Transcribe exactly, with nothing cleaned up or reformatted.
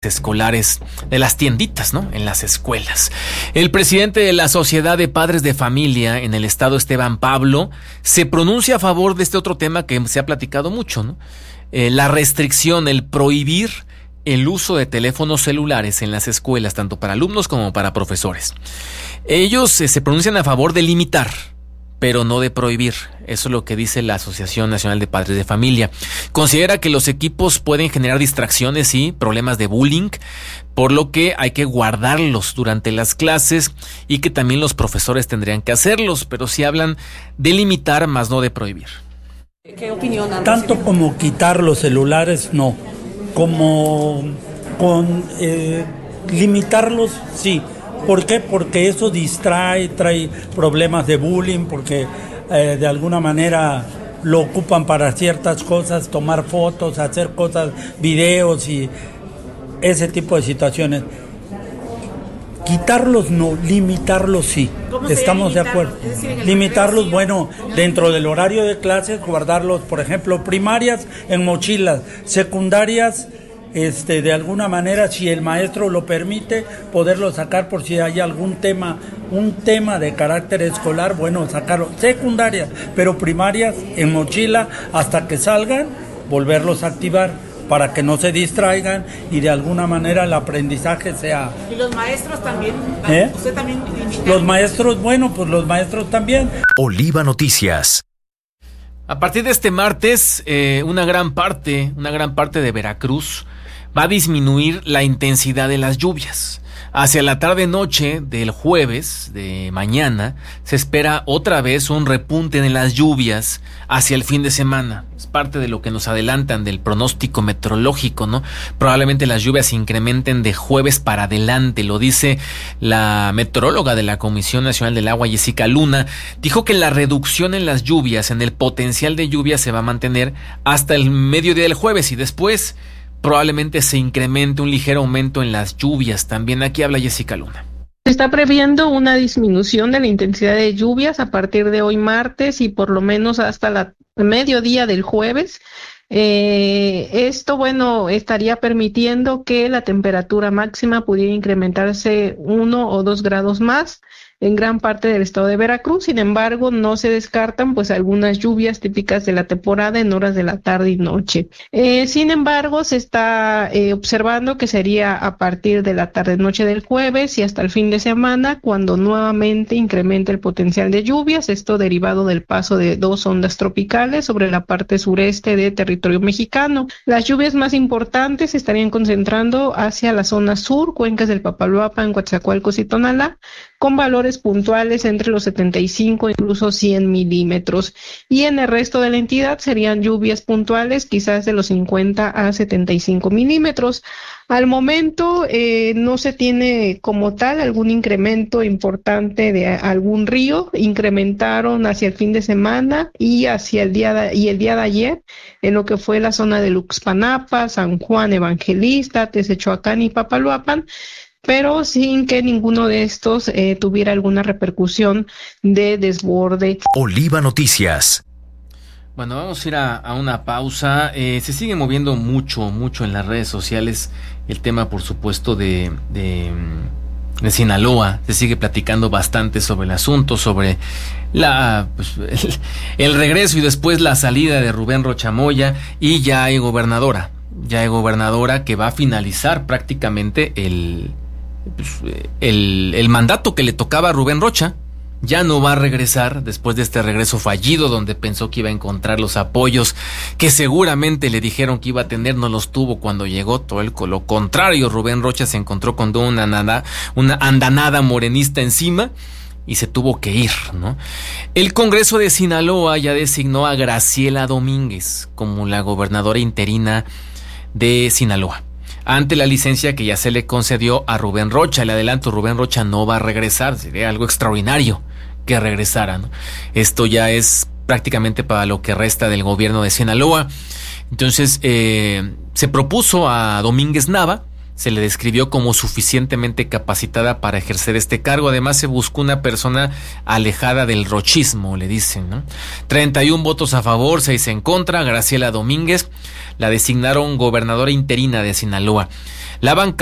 escolares, de las tienditas, ¿no? En las escuelas. El presidente de la Sociedad de Padres de Familia en el estado, Esteban Pablo, se pronuncia a favor de este otro tema que se ha platicado mucho, ¿no? Eh, la restricción, el prohibir el uso de teléfonos celulares en las escuelas, tanto para alumnos como para profesores. Ellos eh, se pronuncian a favor de limitar, pero no de prohibir. Eso es lo que dice la Asociación Nacional de Padres de Familia. Considera que los equipos pueden generar distracciones y problemas de bullying, por lo que hay que guardarlos durante las clases y que también los profesores tendrían que hacerlos, pero sí hablan de limitar más no de prohibir. ¿Qué opinión han Tanto recibido? como quitar los celulares, no. Como con eh, limitarlos, sí. ¿Por qué? Porque eso distrae, trae problemas de bullying, porque eh, de alguna manera lo ocupan para ciertas cosas, tomar fotos, hacer cosas, videos y ese tipo de situaciones. Quitarlos no, limitarlos sí. Estamos de acuerdo. Es decir, Limitarlos, bueno, dentro del horario de clases, guardarlos, por ejemplo, primarias en mochilas, secundarias, este, de alguna manera, si el maestro lo permite, poderlo sacar por si hay algún tema, un tema de carácter escolar, bueno, sacarlo. Secundarias, pero primarias en mochila hasta que salgan, volverlos a activar, para que no se distraigan y de alguna manera el aprendizaje sea... Y los maestros también, ¿Eh? usted también limita. Los maestros, bueno, pues los maestros también. Oliva Noticias. A partir de este martes, eh, una gran parte, una gran parte de Veracruz va a disminuir la intensidad de las lluvias. Hacia la tarde-noche del jueves de mañana se espera otra vez un repunte en las lluvias hacia el fin de semana. Es parte de lo que nos adelantan del pronóstico meteorológico, ¿no? Probablemente las lluvias se incrementen de jueves para adelante, lo dice la meteoróloga de la Comisión Nacional del Agua, Jessica Luna. Dijo que la reducción en las lluvias, en el potencial de lluvia, se va a mantener hasta el mediodía del jueves y después probablemente se incremente un ligero aumento en las lluvias. También aquí habla Jessica Luna. Se está previendo una disminución de la intensidad de lluvias a partir de hoy martes y por lo menos hasta la mediodía del jueves. Eh, esto, bueno, estaría permitiendo que la temperatura máxima pudiera incrementarse uno o dos grados más en gran parte del estado de Veracruz. Sin embargo, no se descartan pues algunas lluvias típicas de la temporada en horas de la tarde y noche. Eh, sin embargo, se está eh, observando que sería a partir de la tarde-noche del jueves y hasta el fin de semana cuando nuevamente incremente el potencial de lluvias, esto derivado del paso de dos ondas tropicales sobre la parte sureste de territorio mexicano. Las lluvias más importantes se estarían concentrando hacia la zona sur, cuencas del Papaloapan, Coatzacoalcos y Tonalá, con valores puntuales entre los setenta y cinco e incluso cien milímetros. Y en el resto de la entidad serían lluvias puntuales quizás de los cincuenta a setenta y cinco milímetros. Al momento eh, no se tiene como tal algún incremento importante de algún río. Incrementaron hacia el fin de semana y hacia el día de, y el día de ayer en lo que fue la zona de Luxpanapa, San Juan Evangelista, Tezechoacán y Papaloapan, pero sin que ninguno de estos eh, tuviera alguna repercusión de desborde. Oliva Noticias. Bueno, vamos a ir a, a una pausa. Eh, se sigue moviendo mucho, mucho en las redes sociales el tema, por supuesto, de, de, de Sinaloa. Se sigue platicando bastante sobre el asunto, sobre la pues, el, el regreso y después la salida de Rubén Rocha Moya, y ya hay gobernadora, ya hay gobernadora que va a finalizar prácticamente el El, el mandato que le tocaba a Rubén Rocha. Ya no va a regresar después de este regreso fallido donde pensó que iba a encontrar los apoyos que seguramente le dijeron que iba a tener. No los tuvo cuando llegó. Todo el, lo contrario, Rubén Rocha se encontró con una, nada, una andanada morenista encima y se tuvo que ir, ¿no? El Congreso de Sinaloa ya designó a Graciela Domínguez como la gobernadora interina de Sinaloa, ante la licencia que ya se le concedió a Rubén Rocha. Le adelanto, Rubén Rocha no va a regresar. Sería algo extraordinario que regresara, ¿no? Esto ya es prácticamente para lo que resta del gobierno de Sinaloa. Entonces, eh, se propuso a Domínguez Nava, se le describió como suficientemente capacitada para ejercer este cargo. Además, se buscó una persona alejada del rochismo, le dicen, ¿no? treinta y uno votos a favor, seis en contra. Graciela Domínguez la designaron gobernadora interina de Sinaloa. La banca